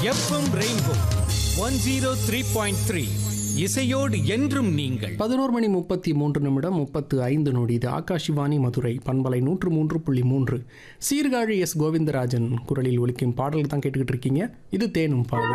FM rainbow 103.3 இசையோடு என்றும் நீங்கள். 11:33 இது ஆகாஷ்வாணி மதுரை பண்பலை 103.3 சீர்காழி எஸ் கோவிந்தராஜன் குரலில் ஒலிக்கும் பாடல் தான் கேட்டுக்கிட்டு இருக்கீங்க. இது தேனும் பாலும்.